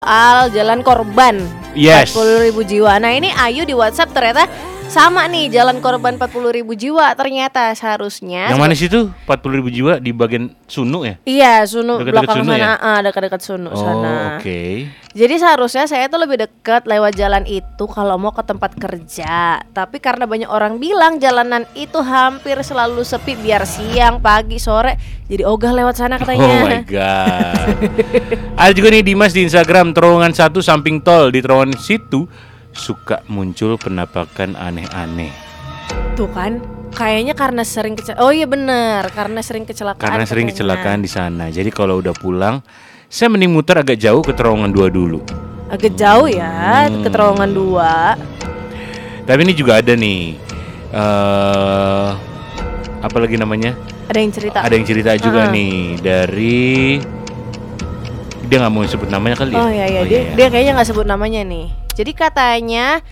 Jalan Korban. Yes. 40.000 jiwa. Nah ini Ayu di WhatsApp ternyata sama nih, Jalan Korban 40.000 jiwa ternyata seharusnya. Yang mana sih tuh 40.000 jiwa di bagian Sunu ya? Iya, Sunu Dekat-dekat belakang Sunu sana, ya? dekat-dekat Sunu sana. Oke. Jadi seharusnya saya tuh lebih dekat lewat jalan itu kalau mau ke tempat kerja. Tapi karena banyak orang bilang jalanan itu hampir selalu sepi, biar siang, pagi, sore, jadi ogah lewat sana katanya. Oh my god. Ada juga nih Dimas di Instagram, terowongan 1 samping tol. Di terowongan situ suka muncul penampakan aneh-aneh. Tuh kan, kayaknya karena sering kecelakaan. Oh iya benar, karena sering kecelakaan. Karena sering katanya. kecelakaan di sana. Jadi kalau udah pulang, saya mending muter agak jauh ke terowongan 2 dulu. Agak jauh ya, ke terowongan 2. Tapi ini juga ada nih, apa lagi namanya? Ada yang cerita. Ada yang cerita juga nih dari, dia nggak mau sebut namanya kali ya? Oh iya, dia kayaknya nggak sebut namanya nih. Jadi katanya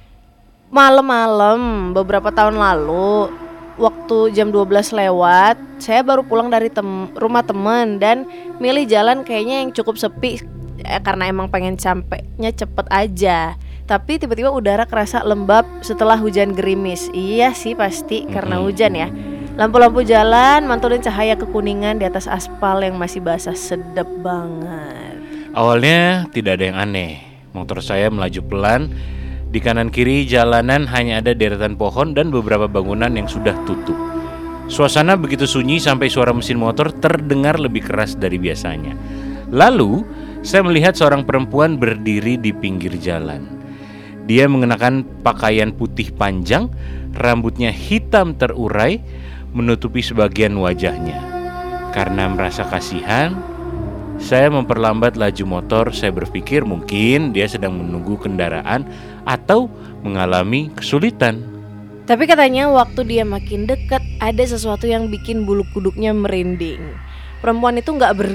malam-malam beberapa tahun lalu, waktu jam 12 lewat, saya baru pulang dari rumah temen dan milih jalan kayaknya yang cukup sepi karena emang pengen sampainya cepet aja. Tapi tiba-tiba udara kerasa lembab setelah hujan gerimis. Iya sih pasti karena hujan ya. Lampu-lampu jalan mantulin cahaya kekuningan di atas aspal yang masih basah, sedap banget. Awalnya tidak ada yang aneh. Motor saya melaju pelan. Di kanan kiri jalanan hanya ada deretan pohon dan beberapa bangunan yang sudah tutup. Suasana begitu sunyi sampai suara mesin motor terdengar lebih keras dari biasanya. Lalu saya melihat seorang perempuan berdiri di pinggir jalan. Dia mengenakan pakaian putih panjang, rambutnya hitam terurai, menutupi sebagian wajahnya. Karena merasa kasihan, saya memperlambat laju motor. Saya berpikir mungkin dia sedang menunggu kendaraan atau mengalami kesulitan. Tapi katanya waktu dia makin dekat, ada sesuatu yang bikin bulu kuduknya merinding. Perempuan itu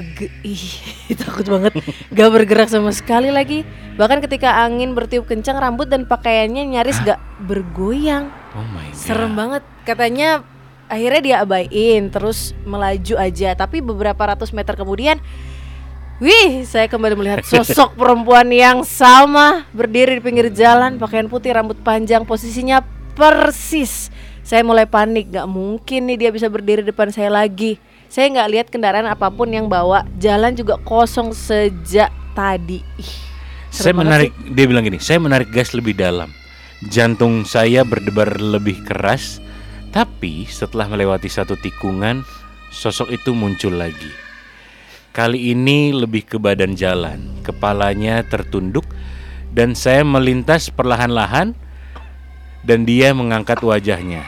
takut banget, gak bergerak sama sekali lagi. Bahkan ketika angin bertiup kencang, rambut dan pakaiannya nyaris gak bergoyang. Oh my god. Serem banget. Katanya akhirnya dia abaiin, terus melaju aja. Tapi beberapa ratus meter kemudian, saya kembali melihat sosok perempuan yang sama berdiri di pinggir jalan, pakaian putih, rambut panjang, posisinya persis. Saya mulai panik, gak mungkin nih dia bisa berdiri depan saya lagi. Saya gak lihat kendaraan apapun yang bawa, jalan juga kosong sejak tadi. Saya menarik, dia bilang gini, saya menarik gas lebih dalam. Jantung saya berdebar lebih keras. Tapi setelah melewati satu tikungan, sosok itu muncul lagi. Kali ini lebih ke badan jalan, kepalanya tertunduk, dan saya melintas perlahan-lahan, dan dia mengangkat wajahnya.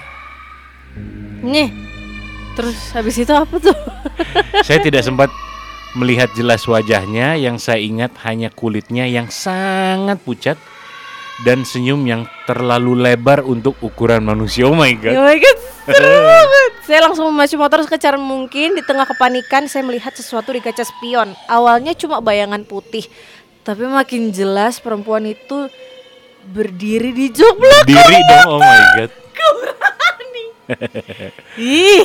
Nih, terus habis itu apa tuh? Saya tidak sempat melihat jelas wajahnya, yang saya ingat hanya kulitnya yang sangat pucat dan senyum yang terlalu lebar untuk ukuran manusia. Oh my god. Oh my god, seru banget. Saya langsung memacu motor sekencang mungkin. Di tengah kepanikan saya melihat sesuatu di kaca spion. Awalnya cuma bayangan putih, tapi makin jelas perempuan itu berdiri di jok belakang. Diri dong, oh my god. Berani. Ih.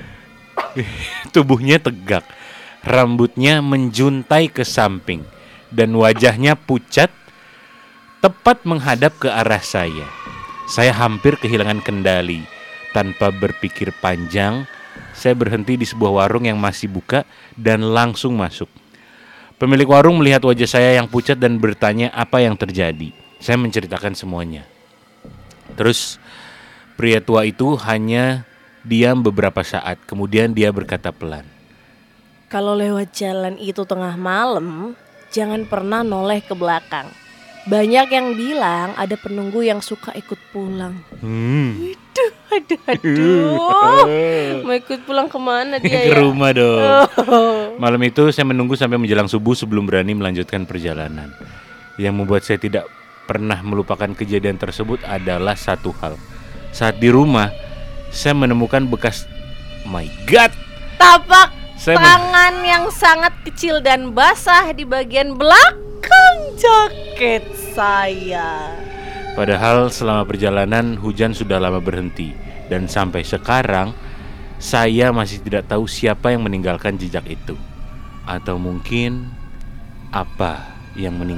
Tubuhnya tegak, rambutnya menjuntai ke samping, dan wajahnya pucat, tepat menghadap ke arah saya. Saya hampir kehilangan kendali. Tanpa berpikir panjang, saya berhenti di sebuah warung yang masih buka dan langsung masuk. Pemilik warung melihat wajah saya yang pucat dan bertanya apa yang terjadi. Saya menceritakan semuanya. Terus pria tua itu hanya diam beberapa saat, kemudian dia berkata pelan, Kalau lewat jalan itu tengah malam, jangan pernah noleh ke belakang. Banyak yang bilang ada penunggu yang suka ikut pulang. Aduh. Mau ikut pulang kemana dia ke ya? rumah dong. Oh. Malam itu saya menunggu sampai menjelang subuh sebelum berani melanjutkan perjalanan. Yang membuat saya tidak pernah melupakan kejadian tersebut adalah satu hal. Saat di rumah, saya menemukan bekas, my god, tapak tangan yang sangat kecil dan basah di bagian belakang jaket saya. Padahal selama perjalanan hujan sudah lama berhenti. Dan sampai sekarang saya masih tidak tahu siapa yang meninggalkan jejak itu. Atau mungkin apa yang meninggal.